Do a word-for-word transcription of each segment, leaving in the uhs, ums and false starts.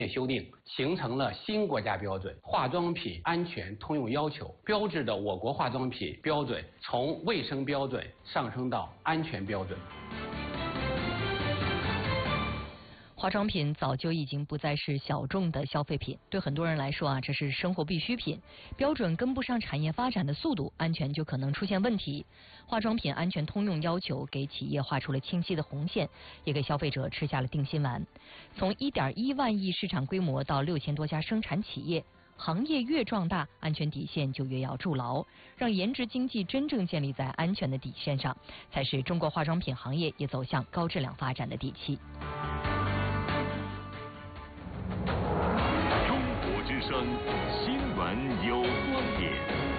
修订，形成了新国家标准——化妆品安全通用要求，标志着我国化妆品标准从卫生标准上升到安全标准。 化妆品早就已经不再是小众的消费品，对很多人来说啊，这是生活必需品。标准跟不上产业发展的速度，安全就可能出现问题。化妆品安全通用要求给企业画出了清晰的红线，也给消费者吃下了定心丸。从一点一万亿市场规模到六千多家生产企业，行业越壮大，安全底线就越要筑牢，让颜值经济真正建立在安全的底线上，才是中国化妆品行业也走向高质量发展的底气。 生新闻有观点，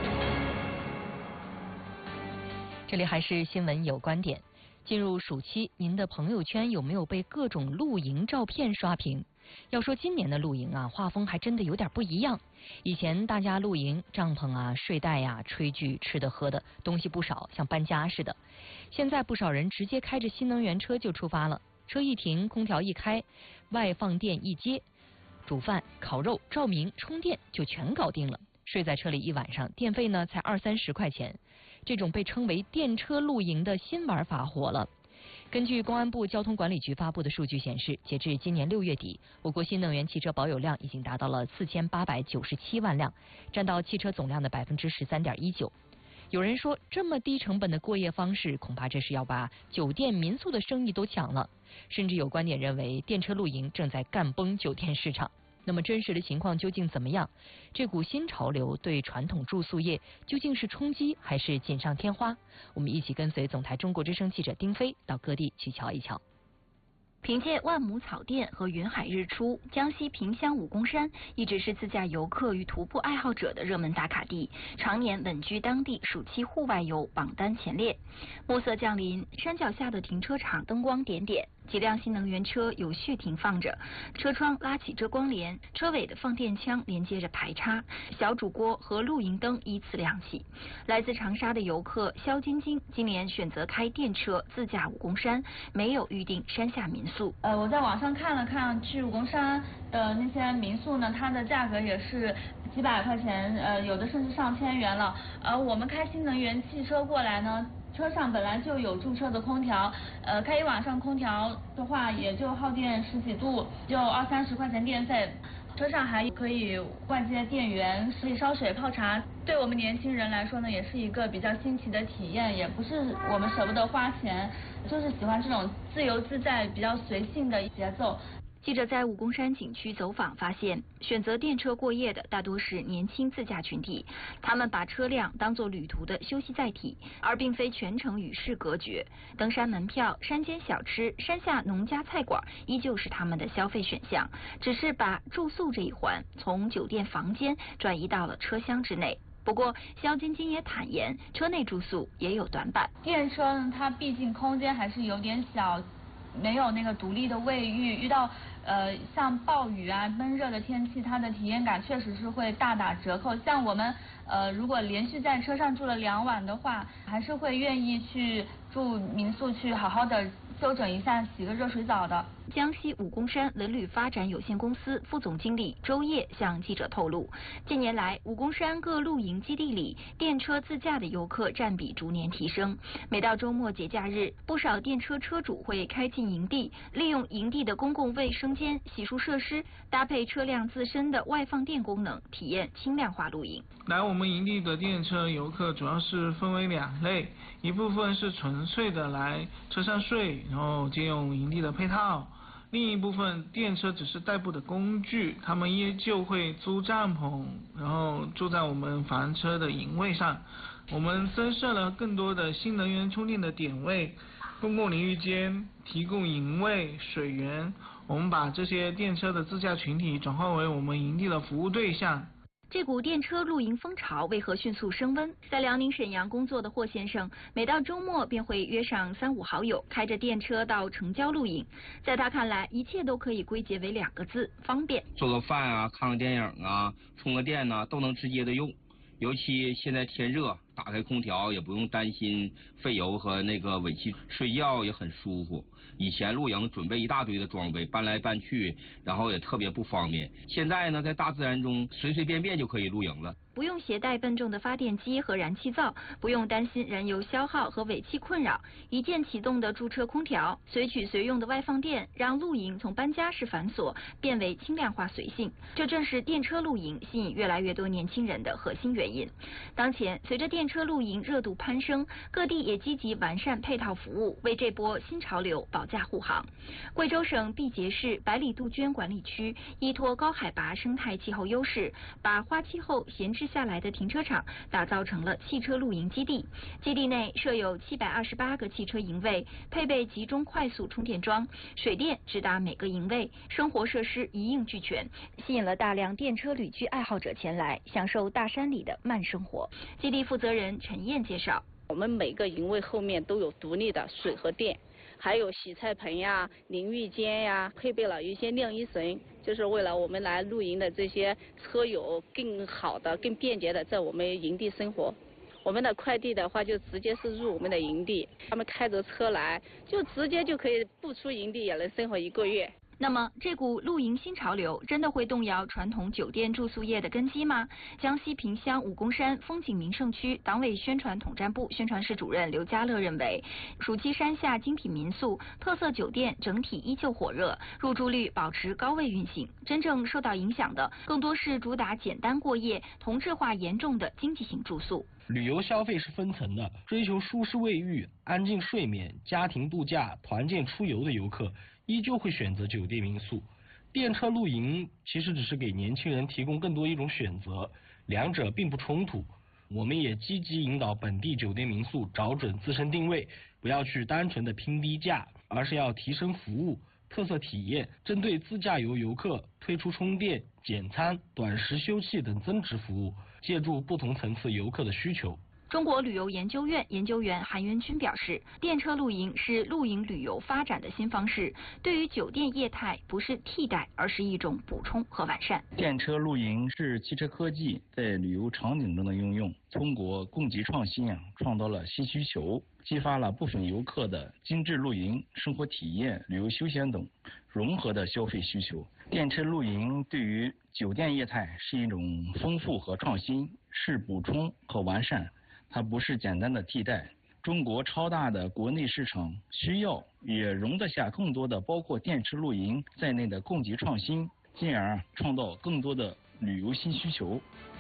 这里还是新闻有观点。进入暑期，您的朋友圈有没有被各种露营照片刷屏？要说今年的露营啊，画风还真的有点不一样。以前大家露营，帐篷啊、睡袋呀、炊具、吃的喝的东西不少，像搬家似的。现在不少人直接开着新能源车就出发了，车一停，空调一开，外放电一接，煮饭、烤肉、照明、充电就全搞定了。睡在车里一晚上，电费呢才二三十块钱。这种被称为电车露营的新玩法火了。根据公安部交通管理局发布的数据显示，截至今年六月底，我国新能源汽车保有量已经达到了四千八百九十七万辆，占到汽车总量的百分之十三点一九。有人说，这么低成本的过夜方式，恐怕这是要把酒店民宿的生意都抢了。甚至有观点认为，电车露营正在干崩酒店市场。那么真实的情况究竟怎么样？这股新潮流对传统住宿业究竟是冲击还是锦上添花？我们一起跟随总台中国之声记者丁飞到各地去瞧一瞧。 凭借万亩草甸和云海日出，江西萍乡武功山一直是自驾游客与徒步爱好者的热门打卡地，常年稳居当地暑期户外游榜单前列。暮色降临，山脚下的停车场灯光点点，几辆新能源车有序停放着，车窗拉起遮光帘，车尾的放电枪连接着排插，小煮锅和露营灯依次亮起。来自长沙的游客肖晶晶今年选择开电车自驾武功山，没有预定山下民宿。 呃，我在网上看了看去武功山的那些民宿呢，它的价格也是几百块钱，呃，有的甚至上千元了。呃，我们开新能源汽车过来呢，车上本来就有驻车的空调，呃，开一晚上空调的话，也就耗电十几度，就二三十块钱电费。车上还可以外接电源，可以烧水泡茶。对我们年轻人来说呢，也是一个比较新奇的体验，也不是我们舍不得花钱，就是喜欢这种自由自在、比较随性的节奏。 记者在武功山景区走访发现，选择电车过夜的大多是年轻自驾群体，他们把车辆当作旅途的休息载体，而并非全程与世隔绝。登山门票、山间小吃、山下农家菜馆依旧是他们的消费选项，只是把住宿这一环从酒店房间转移到了车厢之内。不过，肖晶晶也坦言，车内住宿也有短板。 电车呢，它毕竟空间还是有点小，没有那个独立的卫浴，遇到呃像暴雨啊、闷热的天气，它的体验感确实是会大打折扣。像我们呃如果连续在车上住了两晚的话，还是会愿意去住民宿，去好好的休整一下，洗个热水澡的。 江西武功山文旅发展有限公司副总经理周烨向记者透露，近年来武功山各露营基地里电车自驾的游客占比逐年提升。每到周末节假日，不少电车车主会开进营地，利用营地的公共卫生间、洗漱设施，搭配车辆自身的外放电功能，体验轻量化露营。 来我们营地的电车游客主要是分为两类，一部分是纯粹的来车上睡，然后借用营地的配套。另一部分电车只是代步的工具，他们依旧会租帐篷，然后住在我们房车的营位上。我们增设了更多的新能源充电的点位，公共淋浴间，提供营位、水源。我们把这些电车的自驾群体转化为我们营地的服务对象。 这股电车露营风潮为何迅速升温？在辽宁沈阳工作的霍先生，每到周末便会约上三五好友，开着电车到城郊露营。在他看来，一切都可以归结为两个字：方便。 做个饭啊，看个电影啊，充个电呐、啊，都能直接的用。尤其现在天热， 打开空调也不用担心费油和那个尾气，睡觉也很舒服。以前露营准备一大堆的装备，搬来搬去，然后也特别不方便。现在呢，在大自然中随随便便就可以露营了。 不用携带笨重的发电机和燃气灶，不用担心燃油消耗和尾气困扰，一键启动的驻车空调，随取随用的外放电，让露营从搬家式繁琐变为轻量化随性。这正是电车露营吸引越来越多年轻人的核心原因。当前，随着电车露营热度攀升，各地也积极完善配套服务，为这波新潮流保驾护航。贵州省毕节市百里杜鹃管理区依托高海拔生态气候优势，把花期后闲置下来的停车场打造成了汽车露营基地。基地内设有七百二十八个汽车营位，配备集中快速充电桩，水电直达每个营位，生活设施一应俱全，吸引了大量电车旅居爱好者前来享受大山里的慢生活。基地负责人陈燕介绍， 我们每个营位后面都有独立的水和电，还有洗菜盆呀、淋浴间呀，配备了一些晾衣绳，就是为了我们来露营的这些车友更好的、更便捷的在我们营地生活。我们的快递的话，就直接是入我们的营地，他们开着车来，就直接就可以不出营地也能生活一个月。 那么，这股露营新潮流真的会动摇传统酒店住宿业的根基吗？江西萍乡武功山风景名胜区党委宣传统战部宣传室主任刘家乐认为，暑期山下精品民宿、特色酒店整体依旧火热，入住率保持高位运行。真正受到影响的，更多是主打简单过夜、同质化严重的经济型住宿。 旅游消费是分层的，追求舒适卫浴、安静睡眠、家庭度假、团建出游的游客依旧会选择酒店民宿。电车露营其实只是给年轻人提供更多一种选择，两者并不冲突。我们也积极引导本地酒店民宿找准自身定位，不要去单纯的拼低价，而是要提升服务、特色体验，针对自驾游游客推出充电、简餐、短时休憩等增值服务，借助不同层次游客的需求。 中国旅游研究院研究员韩元军表示，电车露营是露营旅游发展的新方式，对于酒店业态不是替代，而是一种补充和完善。 电车露营是汽车科技在旅游场景中的应用，通过供给创新啊，创造了新需求，激发了部分游客的精致露营、生活体验、旅游休闲等融合的消费需求。电车露营对于酒店业态是一种丰富和创新，是补充和完善。它不是简单的替代，中国超大的国内市场需要也容得下更多的包括电车露营在内的供给创新，进而创造更多的旅游新需求。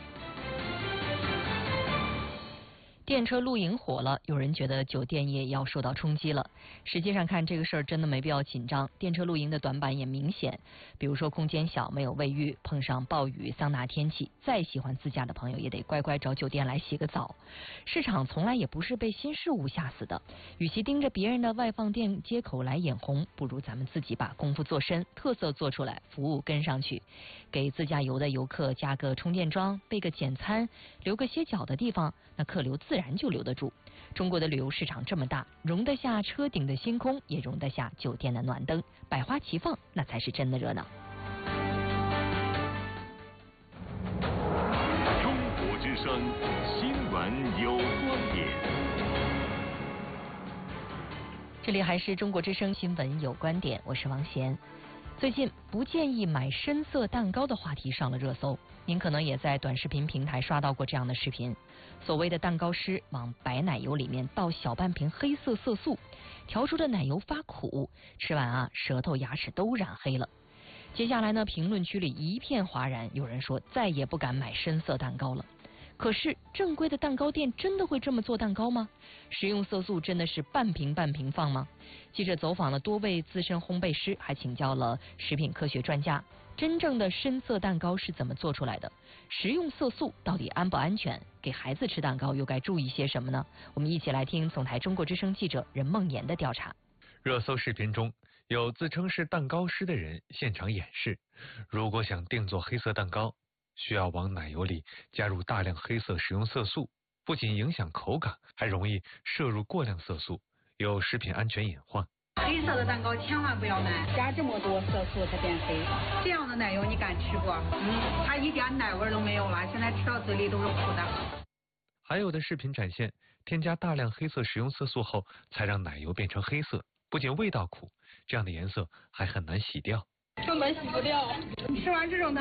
电车露营火了，有人觉得酒店业要受到冲击了。实际上看这个事儿真的没必要紧张，电车露营的短板也明显，比如说空间小、没有卫浴，碰上暴雨、桑拿天气，再喜欢自驾的朋友也得乖乖找酒店来洗个澡。市场从来也不是被新事物吓死的，与其盯着别人的外放电接口来眼红，不如咱们自己把功夫做深，特色做出来，服务跟上去，给自驾游的游客加个充电桩，备个简餐，留个歇脚的地方，那客流自然就留得住。中国的旅游市场这么大，容得下车顶的星空，也容得下酒店的暖灯，百花齐放，那才是真的热闹。 中国之声新闻有观点。 这里还是中国之声新闻有观点，我是王贤。最近不建议买深色蛋糕的话题上了热搜，您可能也在短视频平台刷到过这样的视频。所谓的蛋糕师往白奶油里面倒小半瓶黑色色素，调出的奶油发苦，吃完啊舌头牙齿都染黑了。接下来呢，评论区里一片哗然，有人说再也不敢买深色蛋糕了。可是正规的蛋糕店真的会这么做蛋糕吗？食用色素真的是半瓶半瓶放吗？记者走访了多位资深烘焙师，还请教了食品科学专家，真正的深色蛋糕是怎么做出来的？食用色素到底安不安全？给孩子吃蛋糕又该注意些什么呢？我们一起来听总台中国之声记者任梦妍的调查。 热搜视频中有自称是蛋糕师的人现场演示，如果想定做黑色蛋糕，需要往奶油里加入大量黑色食用色素，不仅影响口感，还容易摄入过量色素，有食品安全隐患。 黑色的蛋糕千万不要买，加这么多色素它变黑。这样的奶油你敢吃不？嗯，它一点奶味都没有了，现在吃到嘴里都是苦的。 还有的视频展现，添加大量黑色食用色素后，才让奶油变成黑色，不仅味道苦，这样的颜色还很难洗掉。 根本洗不掉。吃完这种的